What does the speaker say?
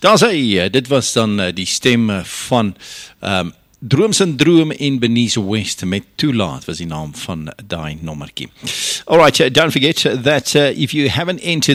Daar sê, dit was dan die stem van Droomsyndroom en Bernice West met Toelaat was die naam van daai nommertjie. Alright, don't forget that if you haven't entered